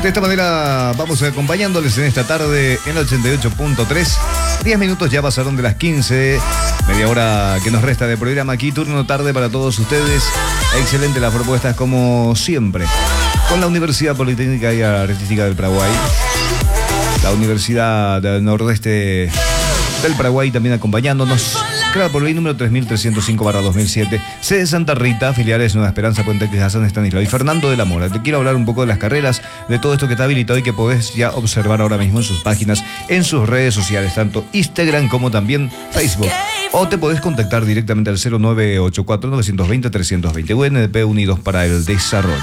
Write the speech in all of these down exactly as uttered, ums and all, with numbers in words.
De esta manera vamos acompañándoles en esta tarde en el ochenta y ocho punto tres. diez minutos ya pasaron de las quince. Media hora que nos resta de programa aquí. Turno tarde para todos ustedes. Excelente las propuestas como siempre. Con la Universidad Politécnica y Artística del Paraguay. La Universidad del Nordeste del Paraguay también acompañándonos. Creada por ley número tres mil trescientos cinco barra dos mil siete, sede Santa Rita, filiales Nueva Esperanza, Puente Queja, San Estanislao y Fernando de la Mora. Te quiero hablar un poco de las carreras, de todo esto que está habilitado y que podés ya observar ahora mismo en sus páginas, en sus redes sociales, tanto Instagram como también Facebook. O te podés contactar directamente al cero nueve ocho cuatro, nueve dos cero, tres dos cero, U N D P Unidos para el Desarrollo.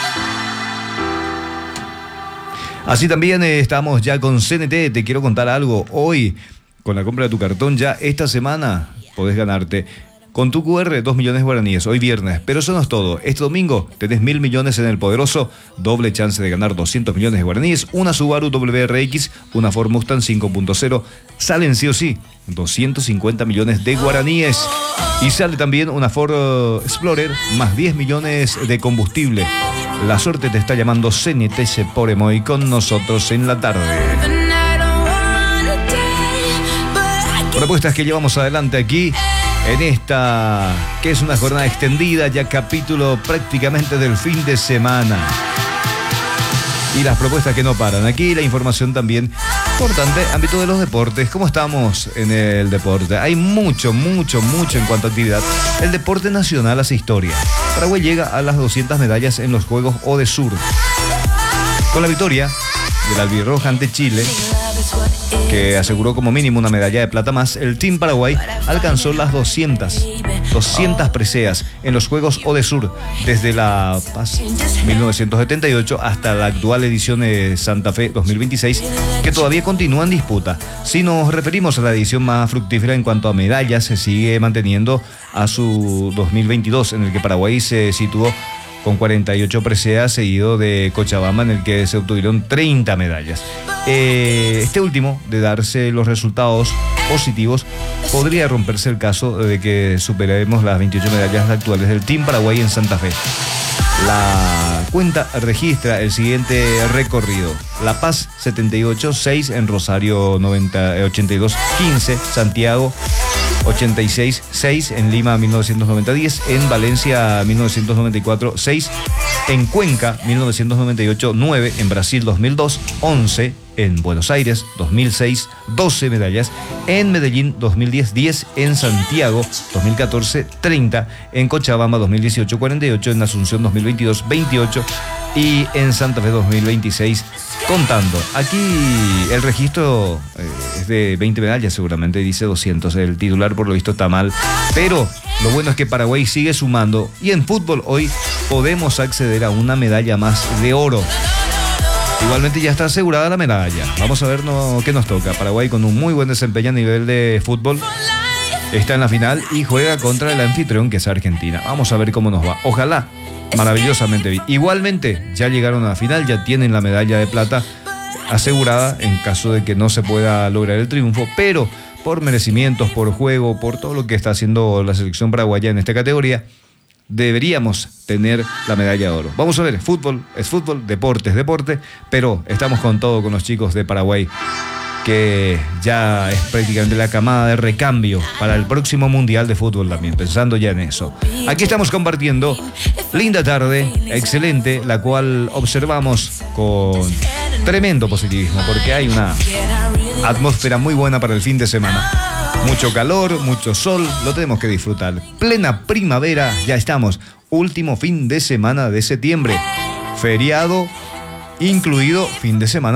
Así también eh, estamos ya con C N T. Te quiero contar algo. Hoy, con la compra de tu cartón, ya esta semana podés ganarte con tu Q R dos millones de guaraníes, hoy viernes. Pero eso no es todo. Este domingo tenés mil millones en el poderoso, doble chance de ganar doscientos millones de guaraníes, una Subaru W R X, una Ford Mustang cinco punto cero. Salen sí o sí doscientos cincuenta millones de guaraníes. Y sale también una Ford Explorer más diez millones de combustible. La suerte te está llamando. C N T S por Emoy con nosotros en la tarde. Propuestas que llevamos adelante aquí en esta, que es una jornada extendida, ya capítulo prácticamente del fin de semana. Y las propuestas que no paran. Aquí la información también importante, ámbito de los deportes. ¿Cómo estamos en el deporte? Hay mucho, mucho, mucho en cuanto a actividad. El deporte nacional hace historia. Paraguay llega a las doscientas medallas en los Juegos ODESUR. Con la victoria del albirroja ante Chile, que aseguró como mínimo una medalla de plata más, el Team Paraguay alcanzó las doscientas, doscientas preseas en los Juegos ODESUR desde la Paz mil novecientos setenta y ocho hasta la actual edición de Santa Fe dos mil veintiséis, que todavía continúa en disputa. Si nos referimos a la edición más fructífera en cuanto a medallas, se sigue manteniendo a su dos mil veintidós, en el que Paraguay se situó con cuarenta y ocho preseas, seguido de Cochabamba, en el que se obtuvieron treinta medallas. Eh, este último, de darse los resultados positivos, podría romperse el caso de que superemos las veintiocho medallas actuales del Team Paraguay en Santa Fe. La cuenta registra el siguiente recorrido: La Paz setenta y ocho seis, en Rosario noventa, ochenta y dos quince, Santiago ochenta y seis seis, en Lima mil novecientos noventa diez, en Valencia mil novecientos noventa y cuatro seis, en Cuenca mil novecientos noventa y ocho nueve, en Brasil dos mil dos once, en Buenos Aires dos mil seis doce medallas, en Medellín dos mil diez diez, en Santiago dos mil catorce treinta, en Cochabamba dos mil dieciocho cuarenta y ocho, en Asunción dos mil veintidós veintiocho y en Santa Fe dos mil veintiséis contando. Aquí el registro eh, es de veinte medallas, seguramente dice doscientos. El titular por lo visto está mal, pero lo bueno es que Paraguay sigue sumando y en fútbol hoy podemos acceder a una medalla más de oro. Igualmente ya está asegurada la medalla. Vamos a ver no, qué nos toca. Paraguay con un muy buen desempeño a nivel de fútbol está en la final y juega contra el anfitrión, que es Argentina. Vamos a ver cómo nos va. Ojalá maravillosamente bien. Igualmente ya llegaron a la final, ya tienen la medalla de plata asegurada en caso de que no se pueda lograr el triunfo, pero por merecimientos, por juego, por todo lo que está haciendo la selección paraguaya en esta categoría, deberíamos tener la medalla de oro. Vamos a ver, fútbol es fútbol, deporte es deporte, pero estamos con todo con los chicos de Paraguay, que ya es prácticamente la camada de recambio para el próximo Mundial de Fútbol también, pensando ya en eso. Aquí estamos compartiendo linda tarde, excelente, la cual observamos con tremendo positivismo, porque hay una atmósfera muy buena para el fin de semana. Mucho calor, mucho sol, lo tenemos que disfrutar. Plena primavera, ya estamos. Último fin de semana de septiembre. Feriado incluido, fin de semana